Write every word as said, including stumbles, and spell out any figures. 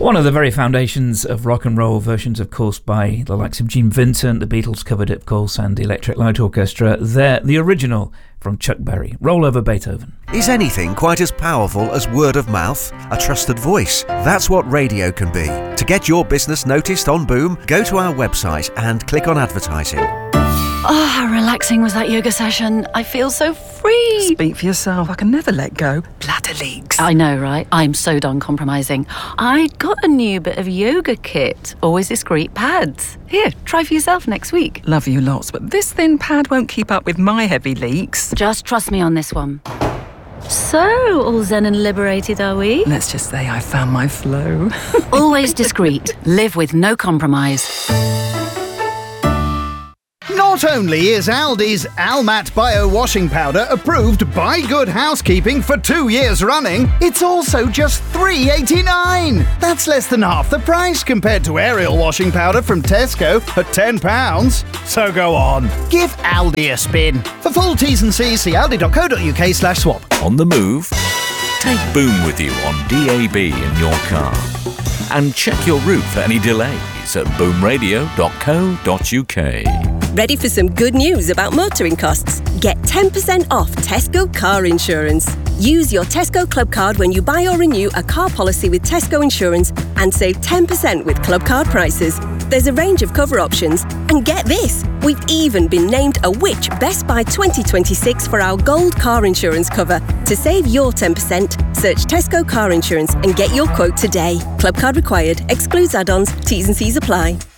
One of the very foundations of rock and roll, versions, of course, by the likes of Gene Vincent. The Beatles covered it, of course, and the Electric Light Orchestra. They're the original from Chuck Berry. Roll Over Beethoven. Is anything quite as powerful as word of mouth? A trusted voice? That's what radio can be. To get your business noticed on Boom, go to our website and click on advertising. Oh, how relaxing was that yoga session. I feel so free. Speak for yourself. I can never let go. Bladder leaks. I know, right? I'm so done compromising. I got a new bit of yoga kit. Always discreet pads. Here, try for yourself next week. Love you lots, but this thin pad won't keep up with my heavy leaks. Just trust me on this one. So, all zen and liberated, are we? Let's just say I found my flow. Always discreet. Live with no compromise. Not only is Aldi's Almat Bio Washing Powder approved by Good Housekeeping for two years running, it's also just three eighty-nine. That's less than half the price compared to Ariel Washing Powder from Tesco at ten pounds. So go on, give Aldi a spin. For full T's and C's, see aldi.co.uk slash swap. On the move? Take Boom with you on D A B in your car. And check your route for any delays at boom radio dot co dot uk. Ready for some good news about motoring costs? Get ten percent off Tesco car insurance. Use your Tesco Club card when you buy or renew a car policy with Tesco Insurance and save ten percent with Club card prices. There's a range of cover options. And get this, we've even been named a Which Best Buy twenty twenty-six for our gold car insurance cover. To save your ten percent, search Tesco Car Insurance and get your quote today. Club card required. Excludes add-ons. T's and C's apply.